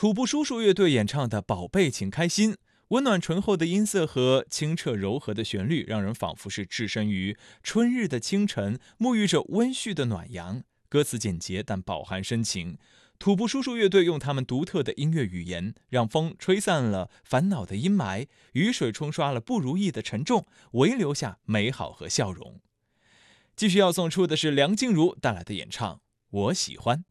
土拨叔叔乐队演唱的《宝贝请开心》，温暖醇厚的音色和清澈柔和的旋律，让人仿佛是置身于春日的清晨，沐浴着温煦的暖阳。歌词简洁但饱含深情。土拨叔叔乐队用他们独特的音乐语言，让风吹散了烦恼的阴霾，雨水冲刷了不如意的沉重，唯留下美好和笑容。继续要送出的是梁静茹带来的演唱《我喜欢》。